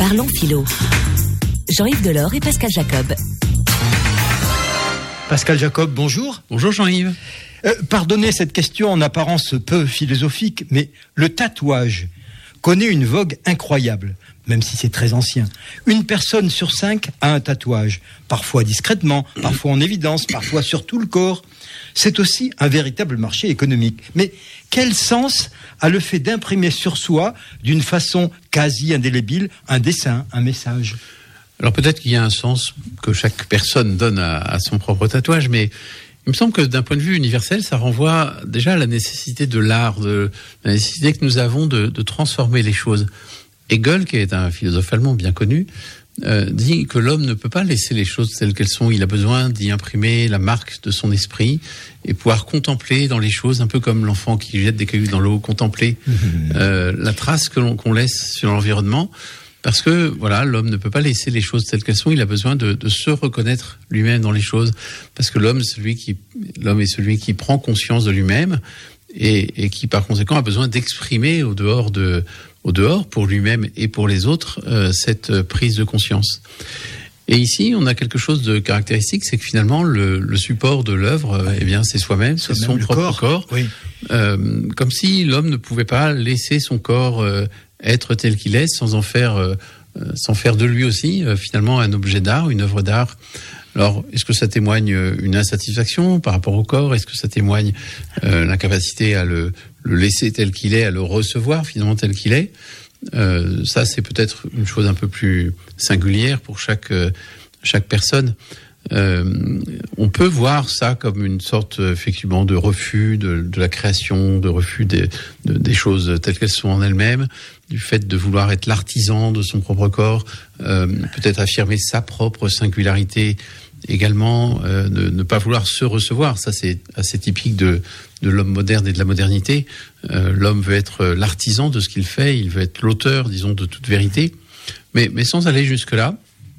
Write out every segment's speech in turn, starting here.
Parlons philo. Jean-Yves Delors et Pascal Jacob. Pascal Jacob, bonjour. Bonjour Jean-Yves. Pardonnez cette question en apparence peu philosophique, mais le tatouage connaît une vogue incroyable, même si c'est très ancien. Une personne sur 5 a un tatouage, parfois discrètement, parfois en évidence, parfois sur tout le corps. C'est aussi un véritable marché économique. Mais quel sens a le fait d'imprimer sur soi, d'une façon quasi indélébile, un dessin, un message ? Alors peut-être qu'il y a un sens que chaque personne donne à son propre tatouage, mais il me semble que d'un point de vue universel, ça renvoie déjà à la nécessité de l'art, de la nécessité que nous avons de transformer les choses. Hegel, qui est un philosophe allemand bien connu, dit que l'homme ne peut pas laisser les choses telles qu'elles sont. Il a besoin d'y imprimer la marque de son esprit et pouvoir contempler dans les choses, un peu comme l'enfant qui jette des cailloux dans l'eau, contempler la trace qu'on laisse sur l'environnement. Parce que voilà, l'homme ne peut pas laisser les choses telles qu'elles sont. Il a besoin de se reconnaître lui-même dans les choses, parce que l'homme est celui qui prend conscience de lui-même et qui par conséquent a besoin d'exprimer au dehors pour lui-même et pour les autres cette prise de conscience. Et ici, on a quelque chose de caractéristique, c'est que finalement le support de l'œuvre, c'est soi-même, c'est son propre corps. Oui. Comme si l'homme ne pouvait pas laisser son corps être tel qu'il est, sans faire de lui aussi finalement un objet d'art, une œuvre d'art. Alors, est-ce que ça témoigne une insatisfaction par rapport au corps ? Est-ce que ça témoigne l'incapacité à le laisser tel qu'il est, à le recevoir finalement tel qu'il est ? Ça, c'est peut-être une chose un peu plus singulière pour chaque personne. On peut voir ça comme une sorte effectivement de refus de la création, de refus des choses telles qu'elles sont en elles-mêmes, du fait de vouloir être l'artisan de son propre corps, peut-être affirmer sa propre singularité également, ne pas vouloir se recevoir. Ça, c'est assez typique de l'homme moderne et de la modernité. L'homme veut être l'artisan de ce qu'il fait, il veut être l'auteur, disons, de toute vérité, mais sans aller jusque-là.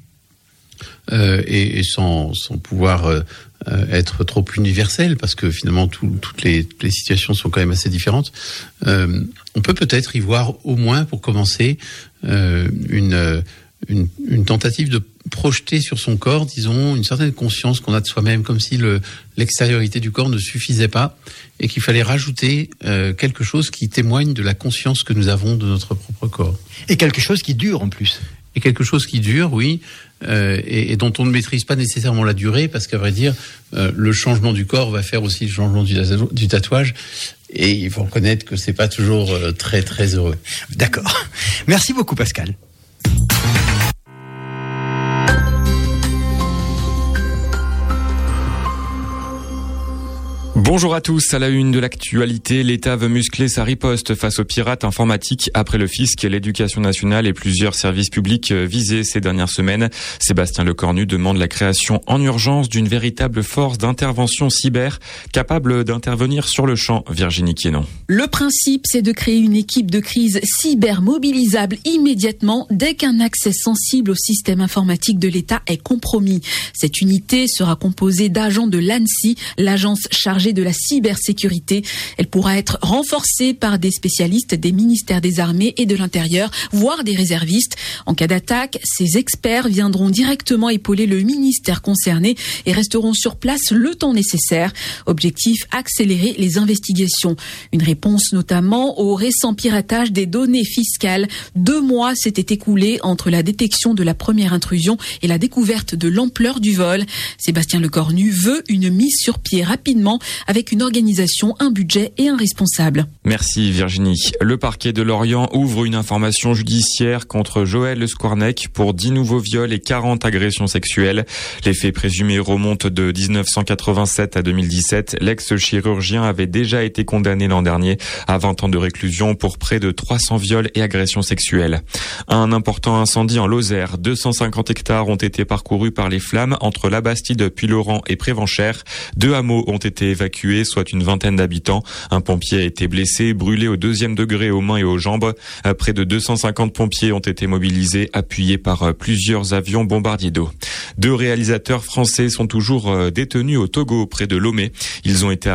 Et sans pouvoir être trop universel, parce que finalement toutes les situations sont quand même assez différentes. On peut peut-être y voir au moins, pour commencer, une tentative de projeter sur son corps, disons, une certaine conscience qu'on a de soi-même, comme si l'extériorité du corps ne suffisait pas et qu'il fallait rajouter quelque chose qui témoigne de la conscience que nous avons de notre propre corps. Et quelque chose qui dure en plus. Et quelque chose qui dure, oui, et dont on ne maîtrise pas nécessairement la durée, parce qu'à vrai dire, le changement du corps va faire aussi le changement du tatouage, et il faut reconnaître que c'est pas toujours très très heureux. D'accord. Merci beaucoup Pascal. Bonjour à tous, à la une de l'actualité, l'État veut muscler sa riposte face aux pirates informatiques après le fisc, l'éducation nationale et plusieurs services publics visés ces dernières semaines. Sébastien Lecornu demande la création en urgence d'une véritable force d'intervention cyber capable d'intervenir sur le champ. Virginie Quénon. Le principe, c'est de créer une équipe de crise cyber mobilisable immédiatement dès qu'un accès sensible au système informatique de l'État est compromis. Cette unité sera composée d'agents de l'ANSSI, l'agence chargée de la cybersécurité. Elle pourra être renforcée par des spécialistes des ministères des Armées et de l'Intérieur, voire des réservistes. En cas d'attaque, ces experts viendront directement épauler le ministère concerné et resteront sur place le temps nécessaire. Objectif, accélérer les investigations. Une réponse notamment au récent piratage des données fiscales. 2 mois s'étaient écoulés entre la détection de la première intrusion et la découverte de l'ampleur du vol. Sébastien Lecornu veut une mise sur pied rapidement avec une organisation, un budget et un responsable. Merci Virginie. Le parquet de Lorient ouvre une information judiciaire contre Joël Le Squarnec pour 10 nouveaux viols et 40 agressions sexuelles. Les faits présumés remontent de 1987 à 2017. L'ex-chirurgien avait déjà été condamné l'an dernier à 20 ans de réclusion pour près de 300 viols et agressions sexuelles. Un important incendie en Lozère. 250 hectares ont été parcourus par les flammes entre la Bastide, Puylaurent et Prévenchères. 2 hameaux ont été évacués, soit une vingtaine d'habitants. Un pompier a été blessé, brûlé au 2e degré aux mains et aux jambes. Près de 250 pompiers ont été mobilisés, appuyés par plusieurs avions bombardiers d'eau. 2 réalisateurs français sont toujours détenus au Togo, près de Lomé. Ils ont été